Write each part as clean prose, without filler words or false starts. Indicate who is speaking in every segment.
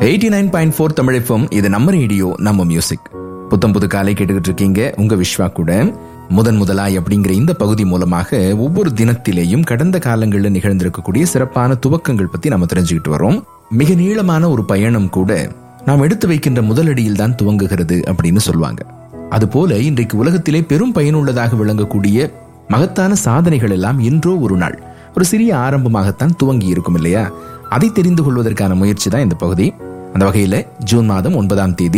Speaker 1: 89.4 Tamil FM. இது நம்ம radio, நம்ம மியூசிக். புத்தம் புது காலை கேட்டுக்கிட்டு இருக்கீங்க. உங்க விஸ்வா கூட முதலாய் அப்படிங்கிற இந்த பகுதி மூலமாக ஒவ்வொரு தினத்திலேயும் கடந்த காலங்களில் நிகழ்ந்திருக்கக்கூடிய சிறப்பான துவக்கங்கள் பத்தி நம்ம தெரிஞ்சுக்கிட்டு வரோம். மிக நீளமான ஒரு பயணம் கூட நாம் எடுத்து வைக்கின்ற முதலடியில் தான் துவங்குகிறது அப்படின்னு சொல்லுவாங்க. அதுபோல இன்றைக்கு உலகத்திலே பெரும் பயனுள்ளதாக விளங்கக்கூடிய மகத்தான சாதனைகள் எல்லாம் இன்றோ ஒரு நாள் ஒரு சிறிய ஆரம்பமாகத்தான் துவங்கி இருக்கும் இல்லையா? அதை தெரிந்து கொள்வதற்கான முயற்சி தான் இந்த பகுதி. அந்த வகையில ஜூன் மாதம் 9ஆம் தேதி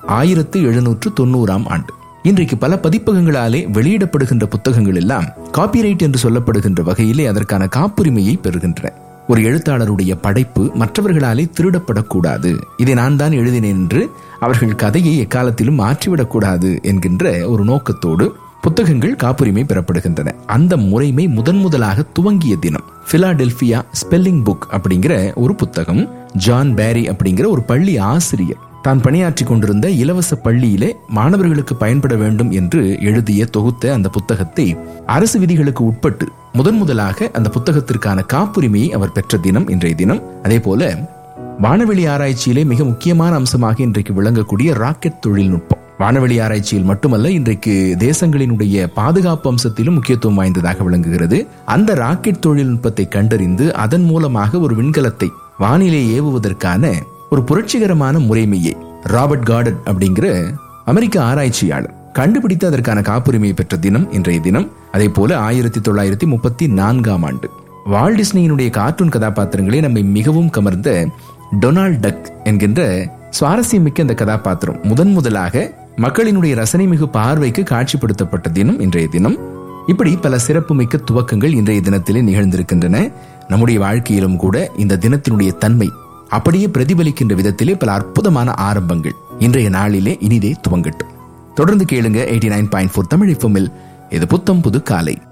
Speaker 1: 1790 ஆண்டு இன்றைக்கு பல பதிப்பகங்களாலே வெளியிடப்படுகின்ற புத்தகங்கள் எல்லாம் காப்பிரைட் என்று சொல்லப்படுகின்ற வகையிலே அதற்கான காப்புரிமையை பெறுகின்றன. ஒரு எழுத்தாளருடைய படைப்பு மற்றவர்களாலே திருடப்படக்கூடாது, இதை நான் தான் எழுதினேன் என்று அவர்கள் கதையை எக்காலத்திலும் மாற்றிவிடக்கூடாது என்கின்ற ஒரு நோக்கத்தோடு புத்தகங்கள் காப்புரிமை பெறப்படுகின்றன. அந்த முறைமை முதலாக துவங்கிய தினம் பிலாடெல்பியா ஸ்பெல்லிங் புக் அப்படிங்கிற ஒரு புத்தகம். ஜான் பேரி அப்படிங்கிற ஒரு பள்ளி ஆசிரியர் தான் பணியாற்றி கொண்டிருந்த இலவச பள்ளியிலே மாணவர்களுக்கு பயன்பட வேண்டும் என்று எழுதிய தொகுத்த அந்த புத்தகத்தை அரசு விதிகளுக்கு உட்பட்டு முதலாக அந்த புத்தகத்திற்கான காப்புரிமையை அவர் பெற்ற தினம் இன்றைய தினம். அதே போல வானவெளி ஆராய்ச்சியிலே மிக முக்கியமான அம்சமாக இன்றைக்கு விளங்கக்கூடிய ராக்கெட் தொழில்நுட்பம் வானவெளி ஆராய்ச்சியில் மட்டுமல்ல, இன்றைக்கு தேசங்களினுடைய பாதுகாப்பு அம்சத்திலும் முக்கியத்துவம் வாய்ந்ததாக விளங்குகிறது. அந்த ராக்கெட் தொழில்நுட்பத்தை கண்டறிந்து அதன் மூலமாக ஒரு விண்கலத்தை வானிலே ஏவுவதற்கான ஒரு புரட்சிகரமான முறைமையை ராபர்ட் கார்டன் அப்படிங்கிற அமெரிக்க ஆராய்ச்சியாளர் கண்டுபிடித்து அதற்கான காப்புரிமையை பெற்ற தினம் இன்றைய தினம். அதே போல 1934ஆம் ஆண்டு வால்ட் டிஸ்னியினுடைய கார்ட்டூன் கதாபாத்திரங்களே நம்மை மிகவும் கமர்ந்த டொனால்ட் டக் என்கின்ற சுவாரஸ்யமிக்க அந்த கதாபாத்திரம் முதலாக மக்களினுடைய ரசனை மிகு பார்வைக்கு காட்சிப்படுத்தப்பட்ட தினம் இன்றைய தினம். இப்படி பல சிறப்புமிக்க துவக்கங்கள் இன்றைய தினத்திலே நிகழ்ந்திருக்கின்றன. நம்முடைய வாழ்க்கையிலும் கூட இந்த தினத்தினுடைய தன்மை அப்படியே பிரதிபலிக்கின்ற விதத்திலே பல அற்புதமான ஆரம்பங்கள் இன்றைய நாளிலே இனிதே துவங்கட்டும். தொடர்ந்து கேளுங்க 89.4 தமிழ் FM. இது புத்தம் புது காலை.